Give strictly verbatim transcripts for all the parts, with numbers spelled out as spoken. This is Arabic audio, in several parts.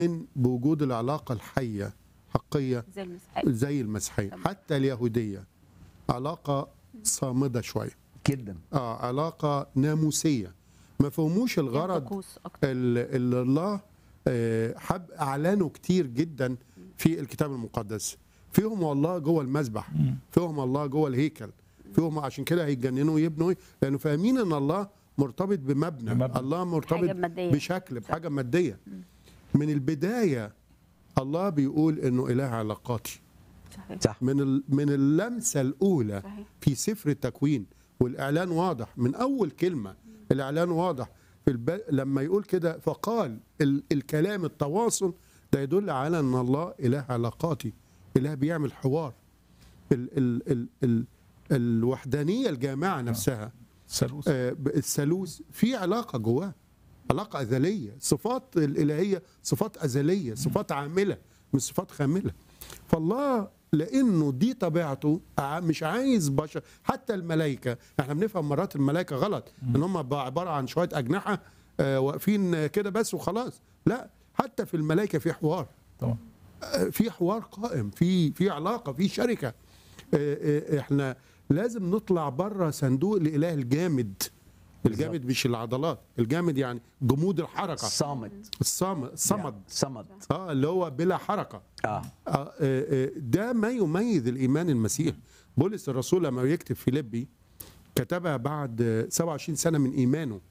بوجود العلاقة الحية حقية زي المسيحية. زي المسيحية. حتى اليهودية علاقة صامدة شوية جدا. اه علاقة ناموسية، ما فهموش الغرض طقوس أكتر. ال- اللي الله آه، حب اعلانه كتير جدا في الكتاب المقدس. فيهم الله جوه المذبح، فيهم الله جوه الهيكل، فيهم عشان كده هيتجننوا ويبنوا، لانه فاهمين ان الله مرتبط بمبنى, بمبنى. الله مرتبط حاجة مادية. بشكل بحاجه ماديه. من البدايه الله بيقول انه اله علاقاتي. صحيح. صح. من ال- من اللمسه الاولى صحيح. في سفر التكوين، والاعلان واضح من اول كلمه، الاعلان واضح في الب... لما يقول كده فقال ال... الكلام التواصل ده يدل على ان الله اله علاقاتي، اله بيعمل حوار. ال... ال... ال... ال... الوحدانيه الجامعه نفسها، ثالوث. آه، الثالوث في علاقه جواه، علاقه ازليه. صفات الالهيه صفات ازليه، صفات عامله مش صفات خامله. فالله لانه دي طبيعته ع- مش عايز بشر. حتى الملائكه احنا بنفهم مرات الملائكه غلط ان هم عباره عن شويه اجنحه آه، واقفين كده بس وخلاص. لا، حتى في الملائكه في حوار، طبعا. آه، في حوار قائم، في في علاقه، في شركه. آه، آه، احنا لازم نطلع بره صندوق الاله الجامد. الجامد مش العضلات، الجامد يعني جمود الحركه، صامت. الصامد الصمد صمد. اه اللي هو بلا حركه. اه آه، آه، آه، ده ما يميز الايمان المسيحي. بولس الرسول لما يكتب فيليبي كتبها بعد آه، سبعة وعشرين سنه من ايمانه.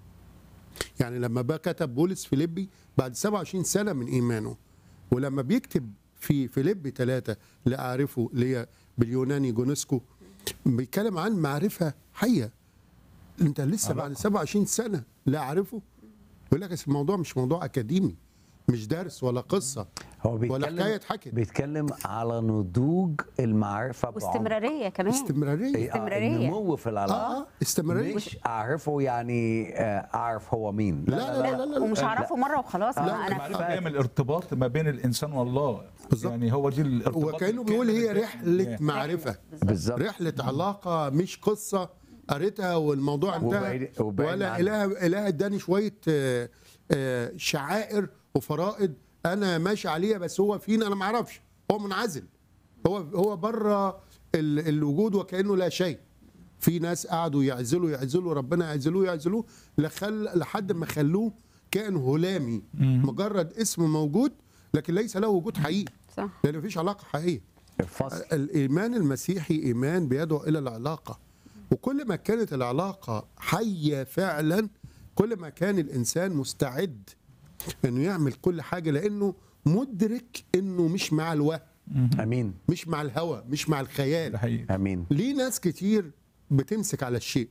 يعني لما بقى كتب بولس فيليبي بعد سبعة وعشرين سنه من ايمانه، ولما بيكتب في فيليبي ثلاثة لاعرفه اللي هي باليوناني جونسكو، بيتكلم عن معرفه حيه. انت لسه بعد سبعة وعشرين سنه لا اعرفه. يقول لك الموضوع مش موضوع اكاديمي، مش درس ولا قصه هو ولا بيتكلم حكايه اتحكت. بيتكلم على نضوج المعرفه بعمق. واستمرارية كمان. استمراريه. إيه، آه، استمرارية. النمو في العلاقه. اه اه استمراريه. مش اعرفه يعني آه، اعرف هو مين. لا لا لا لا, لا, ومش لا. هعرفه مرة وخلاص. لا، أنا أنا المعرفه جايه من الارتباط ما بين الانسان والله. بالظبط. يعني هو دي الارتباط. وكانه بيقول هي الكامل. رحله معرفه، بالظبط. رحله علاقه، مش قصه قريتها والموضوع انتهى. وبعيد- وبعيد ولا عنها. اله اله اداني شويه آه، آه، شعائر وفرائض انا ماشي عليها، بس هو فين انا ما اعرفش. هو منعزل، هو هو بره ال- الوجود وكانه لا شيء. في ناس قعدوا يعزلوا يعزلوا ربنا، يعزلوه يعزلوه لخل لحد ما خلوه كائن هلامي، مجرد اسم موجود لكن ليس له وجود حقيقي، صح. لان مفيش علاقه حقيقيه. الفصل. الايمان المسيحي ايمان بيدعو الى العلاقه، وكل ما كانت العلاقه حيه فعلا كل ما كان الانسان مستعد انه يعمل كل حاجه، لانه مدرك انه مش مع الوهم، امين. مش مع الهوى، مش مع ده الخيال. حقيقي. امين. ليه ناس كتير بتمسك على الشيء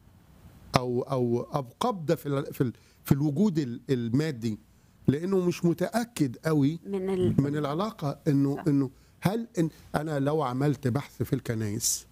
او او او قبضه في ال- في ال- في الوجود ال- المادي، لانه مش متاكد قوي من ال... من العلاقه. انه صح. انه هل إن انا لو عملت بحث في الكنائس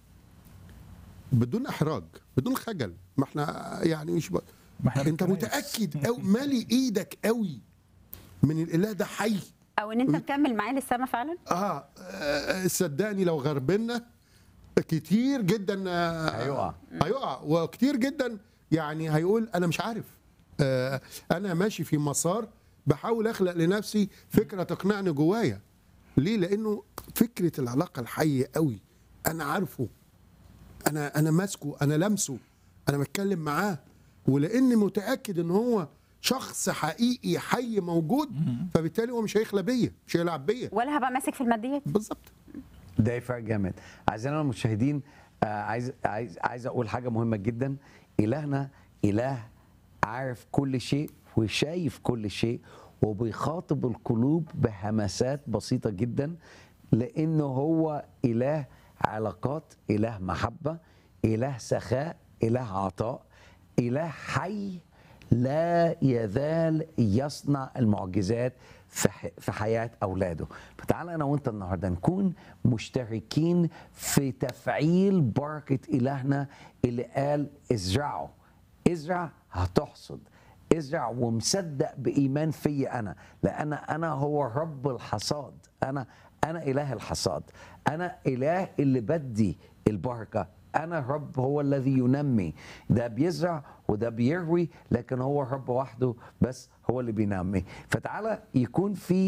بدون احراج بدون خجل، ما احنا يعني مش ب... ما إحنا انت الكنايس. متاكد او مالي ايدك قوي من الاله ده حي؟ أو إن أنت مكمل معاه للسما فعلا. اه, آه صدقني لو غربنا كتير جدا آه، هيقع. هيقع وكتير جدا يعني هيقول انا مش عارف. آه انا ماشي في مسار بحاول اخلق لنفسي فكره تقنعني جوايا. ليه؟ لانه فكره العلاقه الحيه قوي، انا عارفه، انا انا ماسكه، انا لمسه، انا بتكلم معاه، ولاني متاكد ان هو شخص حقيقي حي موجود، فبالتالي هو مش هيخلى بيا، مش هيلعب بيا. ولا هبقى ماسك في الماديات. بالظبط. ده يفرق جامد. اعزائنا المشاهدين، آه، عايز عايز عايز اقول حاجه مهمه جدا. الهنا اله عارف كل شيء وشايف كل شيء، وبيخاطب القلوب بهمسات بسيطه جدا، لانه هو اله علاقات، اله محبه، اله سخاء، اله عطاء، اله حي لا يزال يصنع المعجزات في ح- في حياة أولاده. فتعال أنا وأنت النهاردة نكون مشتركين في تفعيل بركة إلهنا اللي قال ازرعوا، ازرع هتحصد، ازرع ومصدق بإيمان فيا أنا، لأن أنا هو رب الحصاد، أنا أنا إله الحصاد، أنا إله اللي بدي البركة انا الرب هو الذي ينمي. ده بيزرع وده بيروي، لكن هو الرب وحده بس هو اللي بينمي. فتعالى يكون في